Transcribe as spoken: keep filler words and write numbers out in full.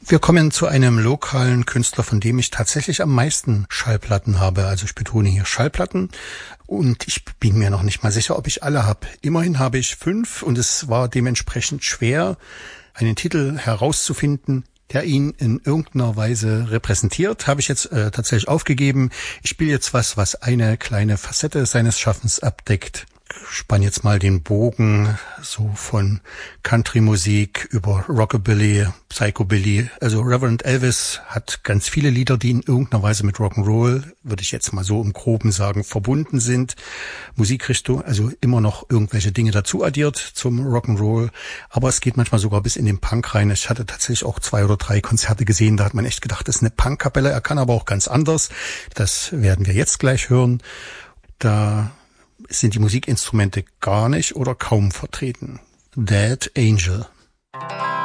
Wir kommen zu einem lokalen Künstler, von dem ich tatsächlich am meisten Schallplatten habe. Also ich betone hier Schallplatten und ich bin mir noch nicht mal sicher, ob ich alle habe. Immerhin habe ich fünf und es war dementsprechend schwer, einen Titel herauszufinden, der ihn in irgendeiner Weise repräsentiert. Habe ich jetzt äh, tatsächlich aufgegeben. Ich spiele jetzt was, was eine kleine Facette seines Schaffens abdeckt. Spann jetzt mal den Bogen so von Country-Musik über Rockabilly, Psychobilly. Also Reverend Elvis hat ganz viele Lieder, die in irgendeiner Weise mit Rock'n'Roll, würde ich jetzt mal so im Groben sagen, verbunden sind. Musikrichtung, also immer noch irgendwelche Dinge dazu addiert zum Rock'n'Roll. Aber es geht manchmal sogar bis in den Punk rein. Ich hatte tatsächlich auch zwei oder drei Konzerte gesehen, da hat man echt gedacht, das ist eine Punk-Kapelle. Er kann aber auch ganz anders. Das werden wir jetzt gleich hören. Da sind die Musikinstrumente gar nicht oder kaum vertreten. Dead Angel.